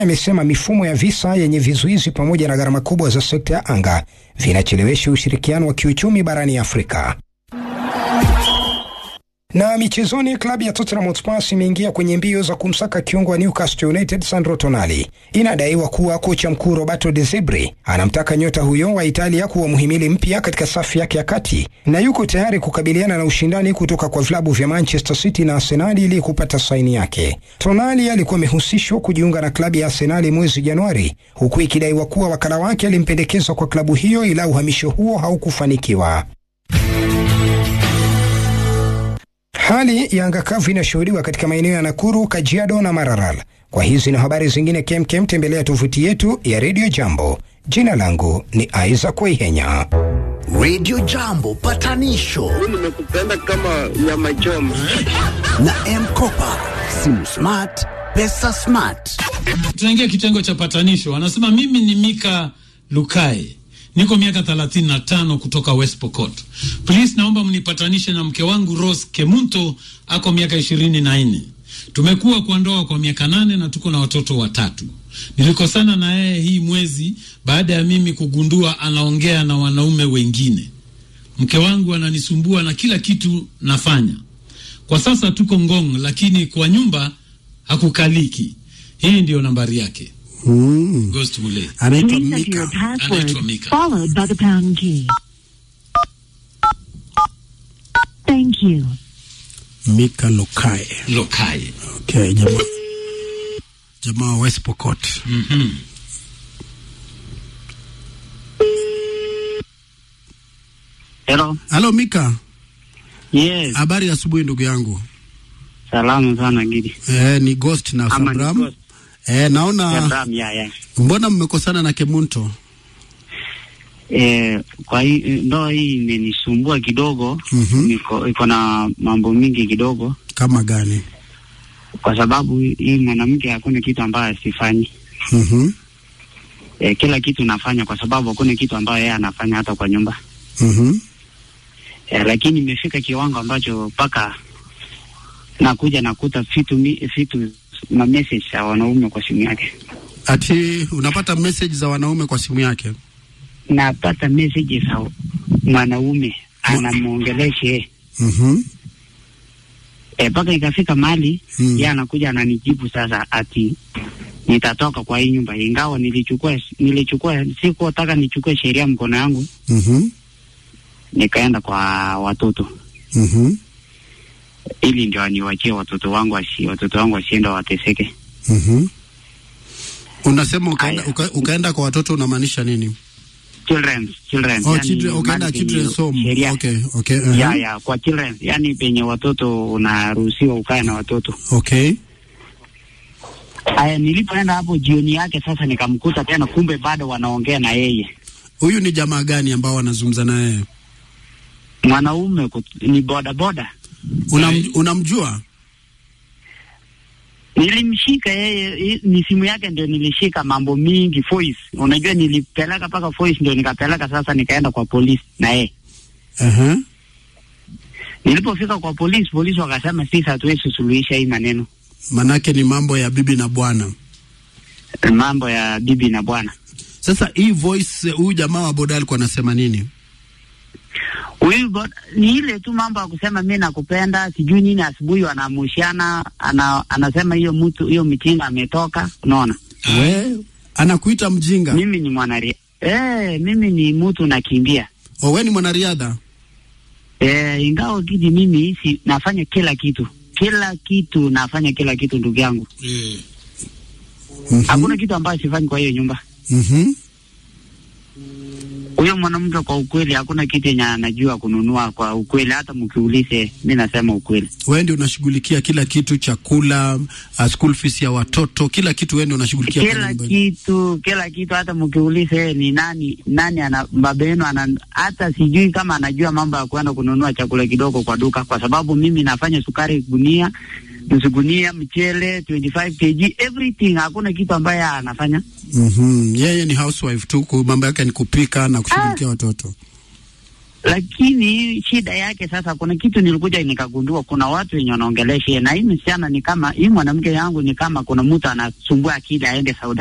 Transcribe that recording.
amesema mifumo ya visa yenye vizuizi pamoja na gharama kubwa za sekta ya anga vinachelewesha ushirikiano wa kiuchumi barani Afrika. Na michezoni, klabu ya Tottenham Hotspur imeingia kwenye mbio za kumsaka kiungo wa Newcastle United Sandro Tonali. Inadaiwa kuwa kocha mkuu Roberto De Zerbi anamtaka nyota huyo wa Italia kuwa muhimili mpya katika safu yake ya kati na yuko tayari kukabiliana na ushindani kutoka kwa vilabu vya Manchester City na Arsenal ili kupata saini yake. Tonali alikuwa amehusishwa kujiunga na klabu ya Arsenal mwezi Januari, huku ikidaiwa kuwa wakala wake alimpendekeza kwa klabu hiyo, ila uhamisho huo haukufanikiwa. Hali ya anga kavu inashuhudiwa katika maeneo ya Nakuru, Kajiado na Maralal. Kwa hizi na habari zingine kemkem, tembelea tovuti yetu ya Radio Jambo. Jina langu ni Isaac Waihenya. Radio Jambo patanisho. Nimekupenda kama nyama choma. Na M-Kopa, simu smart, pesa smart. Tunaingia kitengo cha patanisho. Anasema mimi ni Mika Lukai. Niko miaka 35 kutoka West Pokot. Please naomba mnipatanishe na mke wangu Rose Kemunto, ako miaka 24. Tumekuwa kwa ndoa kwa miaka 8 na tuko na watoto 3. Nilikosana na yeye hii mwezi baada ya mimi kugundua anaongea na wanaume wengine. Mke wangu ananisumbua na kila kitu nafanya. Kwa sasa tuko Ngong, lakini kwa nyumba hakukaliki. Hii ndio nambari yake. Ghost Mule. Anaitwa Mika. Followed by the pound key. Thank you. Mika Lukai. Lukai. Okay, jamaa West Pokot. Hello Mika. Yes. Habari ya asubuhi ndugu yangu. Salamu sana Gidi. Ni Ghost na Sabram. Naona mbona mmekosana na Kemunto? Kwa hii ndoa hii imenisumbua kidogo. Iko na mambo mingi kidogo. Kama gani? Kwa sababu hii mwanamke hakuna kitu ambaye sifanyi. Kila kitu nafanya kwa sababu hakuna kitu ambaye yeye anafanya hata kwa nyumba. Lakini imefika kiwango ambacho paka nakuja nakuta vitu na message za wanaume kwa simu yake. Ati unapata message za wanaume kwa simu yake? Napata message za wanaume anamuongelesha. Paka ikafika mahali yeye anakuja ananijibu sasa ati nitatoka kwa hii nyumba, ingawa nilichukua sikutaka nichukue sheria mkono yangu. Nikaenda kwa watoto. Ili ndio niwachie watoto wangu wasiende wateseke. Unasema ukaenda kwa watoto unamaanisha nini? Children. Ukaenda children's home. Okay. Kwa children, yani penye watoto unaruhusiwa ukae na watoto. Okay. Nilipoenda hapo jioni yake sasa nikamkuta tena, kumbe bado wanaongea na yeye. Huyu ni jamaa gani ambao wanazungumza na yeye? Mwanaume ni boda. Unamjua? Nilimshika yeye, ni simu yake ndio nilishika mambo mingi voice. Unajua nilipeleka paka voice ndio nikapeleka sasa nikaenda kwa polisi na yeye. Nilipofika kwa polisi wakasema sisi hatuwezi suluhisha hii maneno. Manake ni mambo ya bibi na bwana. Mambo ya bibi na bwana. Sasa hii voice huyu jamaa wa boda alikuwa anasema nini? Ni ile tu mambo ya kusema mimi nakupenda, sijui nini, asubuhi wanamushiana, anasema hiyo mtu hiyo mjinga ametoka, unaona? Anakuita mjinga. Mimi ni mwanariadha. Mimi ni mtu nakimbia. Wewe ni mwanariadha? Ingawa Gidi mimi nafanya kila kitu nafanya kila kitu ndugu yangu. Hakuna kitu ambacho sifanyi kwa hiyo nyumba. Huyo mwanamke kwa ukweli hakuna kitu yenye anajua kununua kwa ukweli, hata mkiulize mimi nasema ukweli. Wewe ndio unashughulikia kila kitu, chakula, school fees ya watoto, kila kitu wewe ndio unashughulikia kila kitu hata mkiulize ni nani ana baba yenu hata sijui kama anajua mambo ya kwenda kununua chakula kidogo kwa duka, kwa sababu mimi nafanya sukari gunia, gunia, mchele 25 kg, everything, hakuna kitu ambaye anafanya. Yeye ni housewife tu, mambo yake ni kupika na kushughulikia watoto. Lakini shida yake sasa, kuna kitu nilikuja nikagundua, kuna watu wenye wanaongelesha na hii msichana ni kama hii mwanamke yangu ni kama kuna mtu anasumbua akili aende Saudi